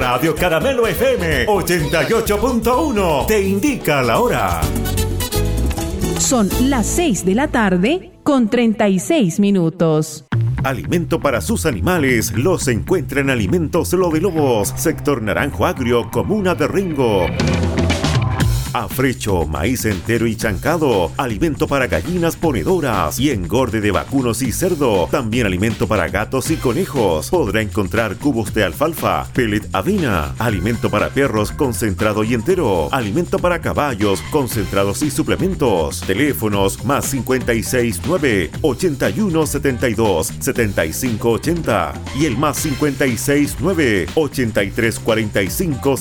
Radio Caramelo FM 88.1 te indica la hora. Son las 6 de la tarde con 36 minutos. Alimento para sus animales los encuentra en Alimentos Lo de Lobos, sector Naranjo Agrio, comuna de Rengo. Afrecho, maíz entero y chancado, alimento para gallinas ponedoras y engorde de vacunos y cerdo. También alimento para gatos y conejos. Podrá encontrar cubos de alfalfa, pellet avena, alimento para perros concentrado y entero, alimento para caballos concentrados y suplementos. Teléfonos más 569 8172 7580 y el más 569 8345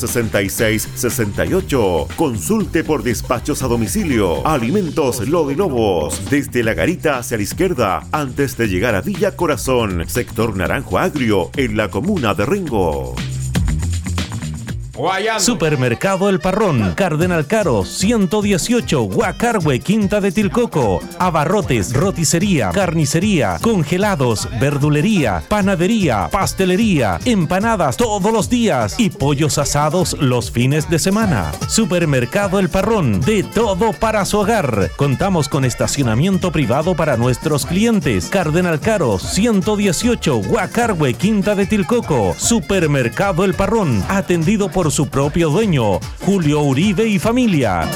6668. Consulta por despachos a domicilio. Alimentos Lo de Lobos, desde la garita hacia la izquierda, antes de llegar a Villa Corazón, sector Naranjo Agrio, en la comuna de Rengo. Supermercado El Parrón, Cardenal Caro, 118, Huacarhue, Quinta de Tilcoco. Abarrotes, roticería, carnicería, congelados, verdulería, panadería, pastelería, empanadas todos los días y pollos asados los fines de semana. Supermercado El Parrón, de todo para su hogar. Contamos con estacionamiento privado para nuestros clientes. Cardenal Caro, 118, Huacarhue, Quinta de Tilcoco. Supermercado El Parrón, atendido por su propio dueño, Julio Uribe y familia.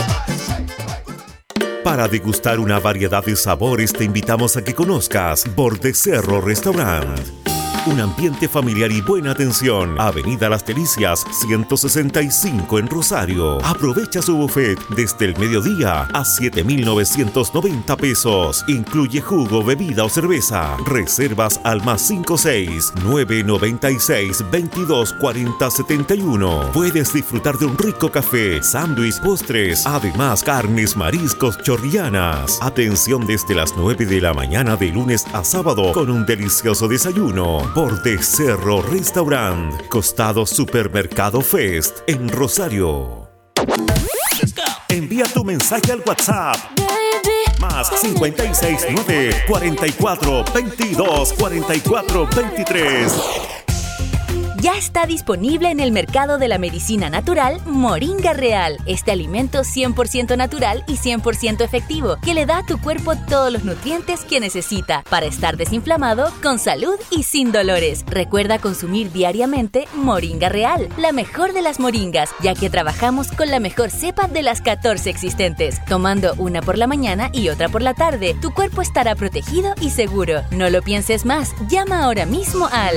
Para degustar una variedad de sabores te invitamos a que conozcas Borde Cerro Restaurant. Un ambiente familiar y buena atención. Avenida Las Delicias, 165 en Rosario. Aprovecha su buffet desde el mediodía a 7,990 pesos. Incluye jugo, bebida o cerveza. Reservas al más 56 996 22 40 71. Puedes disfrutar de un rico café, sándwich, postres, además carnes, mariscos, chorrianas. Atención desde las 9 de la mañana de lunes a sábado con un delicioso desayuno. Borde Cerro Restaurant, costado Supermercado Fest en Rosario. Envía tu mensaje al WhatsApp. Más 569 44 22 44 23. Ya está disponible en el mercado de la medicina natural Moringa Real. Este alimento 100% natural y 100% efectivo que le da a tu cuerpo todos los nutrientes que necesita para estar desinflamado, con salud y sin dolores. Recuerda consumir diariamente Moringa Real, la mejor de las moringas, ya que trabajamos con la mejor cepa de las 14 existentes. Tomando una por la mañana y otra por la tarde, tu cuerpo estará protegido y seguro. No lo pienses más. Llama ahora mismo al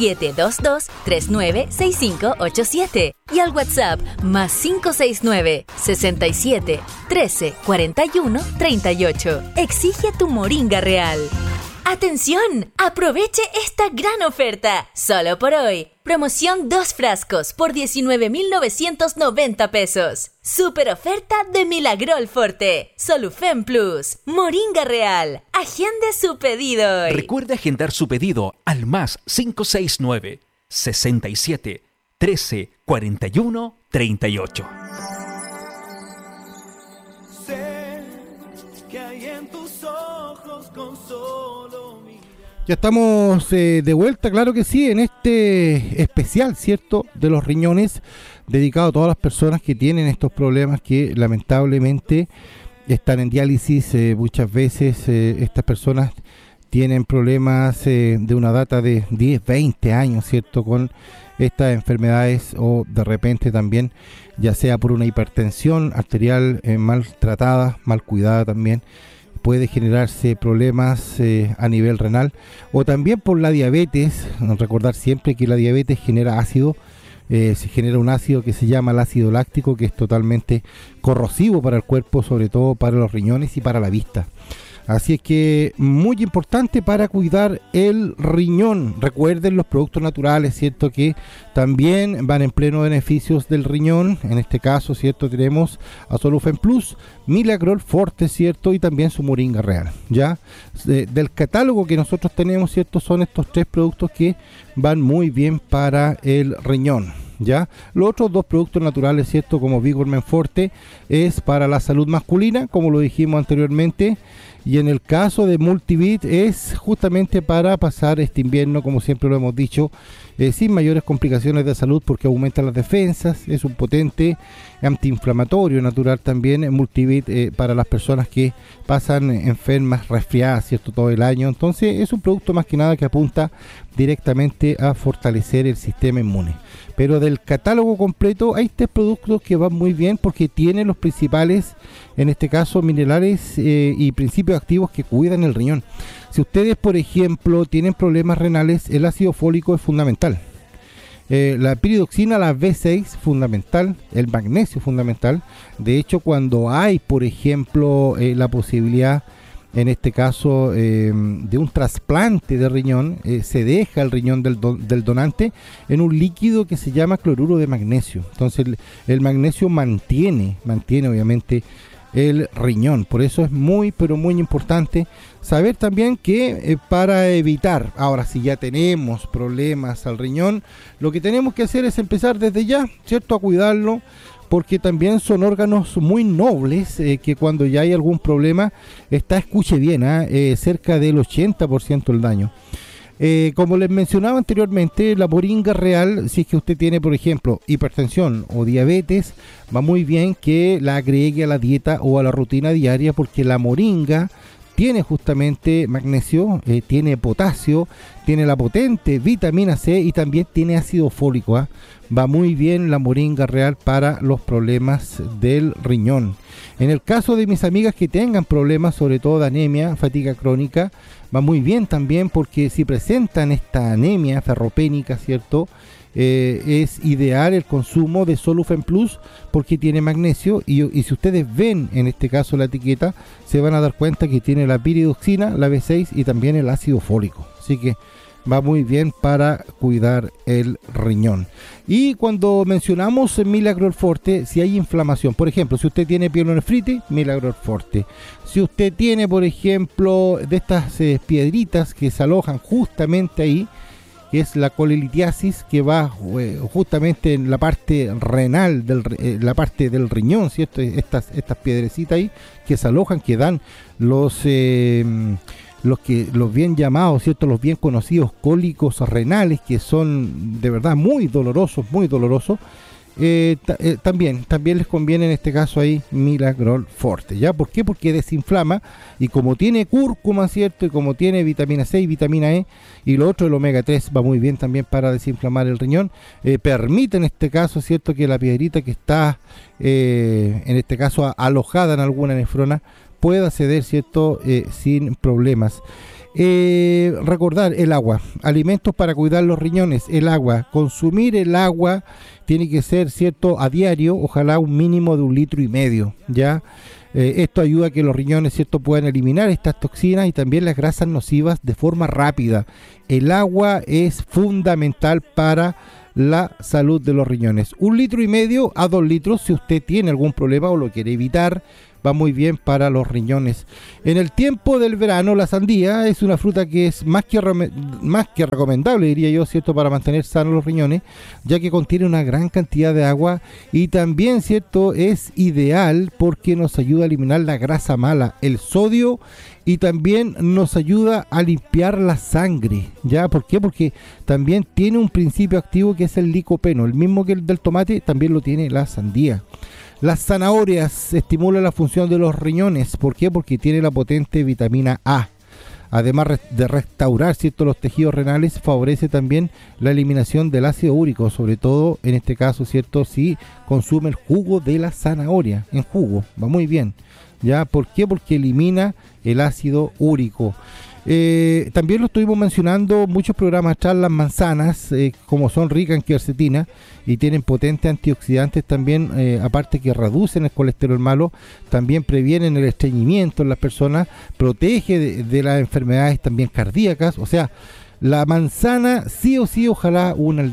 722-396587 y al WhatsApp más 569 67 13 41 38. Exige tu Moringa Real. ¡Atención! ¡Aproveche esta gran oferta! Solo por hoy. Promoción 2 frascos por 19,990 pesos. Super oferta de Milagrol Forte, Solufen Plus, Moringa Real. Agende su pedido hoy. Recuerde agendar su pedido al más 569 67 13 41 38. Ya estamos de vuelta, claro que sí, en este especial, ¿cierto?, de los riñones, dedicado a todas las personas que tienen estos problemas que lamentablemente están en diálisis. Muchas veces estas personas tienen problemas de una data de 10, 20 años, ¿cierto?, con estas enfermedades, o de repente también, ya sea por una hipertensión arterial mal tratada, mal cuidada también, puede generarse problemas a nivel renal, o también por la diabetes. Recordar siempre que la diabetes genera ácido, se genera un ácido que se llama el ácido láctico, que es totalmente corrosivo para el cuerpo, sobre todo para los riñones y para la vista. Así es que muy importante para cuidar el riñón. Recuerden los productos naturales, ¿cierto?, que también van en pleno beneficios del riñón. En este caso, ¿cierto?, tenemos a Solufen Plus, Milagrol Forte, ¿cierto?, y también su Moringa Real. Ya del catálogo que nosotros tenemos, ¿cierto?, son estos 3 productos que van muy bien para el riñón. ¿Ya? Los otros 2 productos naturales, ¿cierto?, como Vigormen Forte, es para la salud masculina, como lo dijimos anteriormente, y en el caso de Multivit es justamente para pasar este invierno, como siempre lo hemos dicho, sin mayores complicaciones de salud porque aumenta las defensas, es un potente antiinflamatorio natural también, multivit para las personas que pasan enfermas, resfriadas, ¿cierto?, todo el año. Entonces es un producto más que nada que apunta directamente a fortalecer el sistema inmune. Pero del catálogo completo hay 3 productos que van muy bien porque tienen los principales, en este caso, minerales y principios activos que cuidan el riñón. Si ustedes, por ejemplo, tienen problemas renales, el ácido fólico es fundamental. La piridoxina, la B6, fundamental. El magnesio, fundamental. De hecho, cuando hay, por ejemplo, la posibilidad, en este caso, de un trasplante de riñón, se deja el riñón del donante en un líquido que se llama cloruro de magnesio. Entonces, el magnesio mantiene obviamente el riñón. Por eso es muy, pero muy importante saber también que para evitar, ahora si ya tenemos problemas al riñón, lo que tenemos que hacer es empezar desde ya, ¿cierto?, a cuidarlo, porque también son órganos muy nobles que cuando ya hay algún problema está, escuche bien, cerca del 80% del daño. Como les mencionaba anteriormente, la moringa real, si es que usted tiene, por ejemplo, hipertensión o diabetes, va muy bien que la agregue a la dieta o a la rutina diaria, porque la moringa tiene justamente magnesio, tiene potasio, tiene la potente vitamina C y también tiene ácido fólico. Va muy bien la moringa real para los problemas del riñón. En el caso de mis amigas que tengan problemas, sobre todo de anemia, fatiga crónica, va muy bien también porque si presentan esta anemia ferropénica, ¿cierto?, es ideal el consumo de Solufen Plus porque tiene magnesio y si ustedes ven en este caso la etiqueta se van a dar cuenta que tiene la piridoxina, la B6 y también el ácido fólico, así que va muy bien para cuidar el riñón. Y cuando mencionamos Milagrol Forte, si hay inflamación, por ejemplo, si usted tiene pielonefritis, Milagrol Forte. Si usted tiene, por ejemplo, de estas piedritas que se alojan justamente ahí, que es la colelitiasis, que va justamente en la parte renal, la parte del riñón, ¿cierto? Estas piedrecitas ahí que se alojan, que dan los bien llamados, ¿cierto?, los bien conocidos cólicos renales, que son de verdad muy dolorosos, también les conviene en este caso ahí Milagrol Forte, ¿ya? ¿Por qué? Porque desinflama y como tiene cúrcuma, ¿cierto?, y como tiene vitamina C y vitamina E y lo otro, el omega 3, va muy bien también para desinflamar el riñón. Permite en este caso, ¿cierto?, que la piedrita que está en este caso alojada en alguna nefrona pueda ceder, ¿cierto?, sin problemas. Recordar el agua, alimentos para cuidar los riñones, el agua, consumir el agua tiene que ser, ¿cierto?, a diario, ojalá un mínimo de 1,5 litros, ¿ya? Esto ayuda a que los riñones, ¿cierto?, puedan eliminar estas toxinas y también las grasas nocivas de forma rápida. El agua es fundamental para la salud de los riñones. 1,5 litros a 2 litros si usted tiene algún problema o lo quiere evitar, va muy bien para los riñones. En el tiempo del verano, la sandía es una fruta que es más que recomendable, diría yo, ¿cierto?, para mantener sanos los riñones, ya que contiene una gran cantidad de agua y también, ¿cierto?, es ideal porque nos ayuda a eliminar la grasa mala, el sodio, y también nos ayuda a limpiar la sangre, ¿ya? ¿Por qué? Porque también tiene un principio activo que es el licopeno, el mismo que el del tomate, también lo tiene la sandía. Las zanahorias estimulan la función de los riñones. ¿Por qué? Porque tiene la potente vitamina A. Además de restaurar, ¿cierto?, los tejidos renales, favorece también la eliminación del ácido úrico, sobre todo en este caso, ¿cierto?, si consume el jugo de la zanahoria, en jugo, va muy bien, ¿ya? ¿Por qué? Porque elimina el ácido úrico. También lo estuvimos mencionando muchos programas atrás, las manzanas, como son ricas en quercetina y tienen potentes antioxidantes también, aparte que reducen el colesterol malo, también previenen el estreñimiento en las personas, protege de las enfermedades también cardíacas. O sea, la manzana sí o sí, ojalá una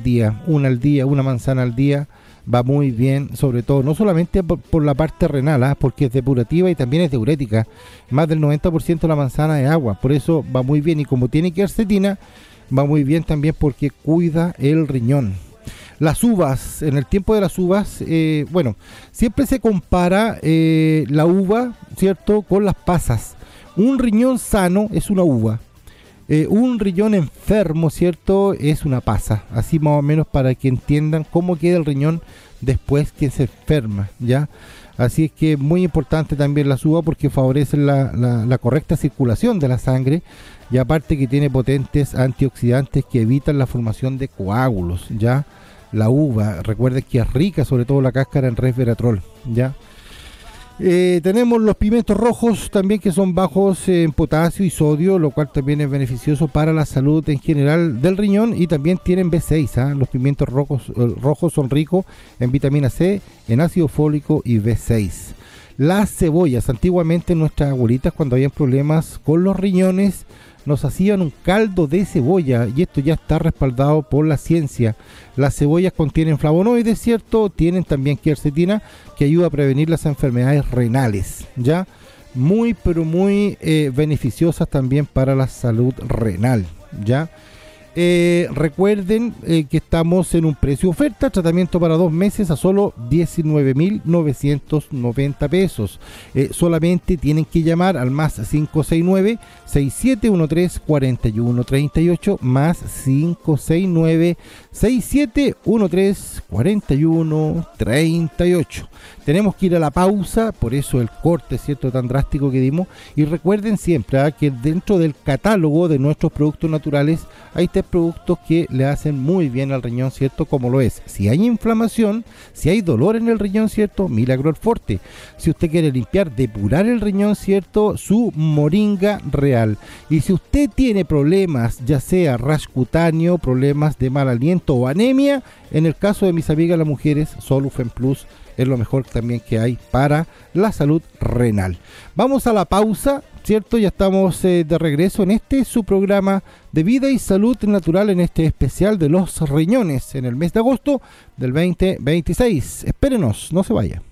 manzana al día, va muy bien, sobre todo, no solamente por la parte renal, porque es depurativa y también es diurética. Más del 90% de la manzana es agua, por eso va muy bien. Y como tiene quercetina, va muy bien también porque cuida el riñón. Las uvas, en el tiempo de las uvas, siempre se compara la uva, ¿cierto?, con las pasas. Un riñón sano es una uva. Un riñón enfermo, ¿cierto? Es una pasa, así más o menos para que entiendan cómo queda el riñón después que se enferma, ¿ya? Así es que muy importante también las uvas porque favorecen la correcta circulación de la sangre y aparte que tiene potentes antioxidantes que evitan la formación de coágulos, ¿ya? La uva, recuerden que es rica, sobre todo la cáscara, en resveratrol, ¿ya? Tenemos los pimientos rojos también que son bajos en potasio y sodio, lo cual también es beneficioso para la salud en general del riñón y también tienen B6, Los pimientos rojos son ricos en vitamina C, en ácido fólico y B6. Las cebollas, antiguamente nuestras abuelitas cuando habían problemas con los riñones nos hacían un caldo de cebolla y esto ya está respaldado por la ciencia. Las cebollas contienen flavonoides, ¿cierto? Tienen también quercetina que ayuda a prevenir las enfermedades renales, ¿ya? Muy, pero muy beneficiosas también para la salud renal, ¿ya? Recuerden que estamos en un precio oferta, tratamiento para 2 meses a solo 19.990 pesos. Solamente tienen que llamar al más 569-6713-4138, más 569-6713-4138. Tenemos que ir a la pausa, por eso el corte, ¿cierto?, tan drástico que dimos. Y recuerden siempre que dentro del catálogo de nuestros productos naturales hay 3 productos que le hacen muy bien al riñón, ¿cierto? Como lo es, si hay inflamación, si hay dolor en el riñón, ¿cierto? Milagro Forte. Si usted quiere limpiar, depurar el riñón, ¿cierto? Su Moringa Real. Y si usted tiene problemas, ya sea rash cutáneo, problemas de mal aliento o anemia, en el caso de mis amigas las mujeres, Solufen Plus es lo mejor también que hay para la salud renal. Vamos a la pausa, ¿cierto? Ya estamos de regreso en su programa de vida y salud natural, en este especial de los riñones en el mes de agosto del 2026. Espérenos, no se vaya.